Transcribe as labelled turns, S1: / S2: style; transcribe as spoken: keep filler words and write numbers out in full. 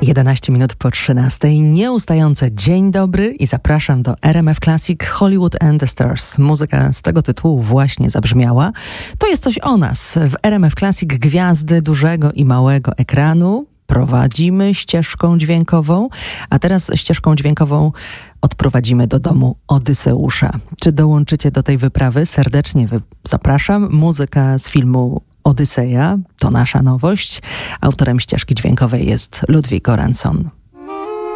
S1: jedenaście minut po trzynastej. Nieustające dzień dobry i zapraszam do R M F Classic Hollywood and the Stars. Muzyka z tego tytułu właśnie zabrzmiała. To jest coś o nas. W R M F Classic gwiazdy dużego i małego ekranu prowadzimy ścieżką dźwiękową, a teraz ścieżką dźwiękową odprowadzimy do domu Odyseusza. Czy dołączycie do tej wyprawy? Serdecznie wy- zapraszam. Muzyka z filmu Odyseja to nasza nowość. Autorem ścieżki dźwiękowej jest Ludwig Göransson.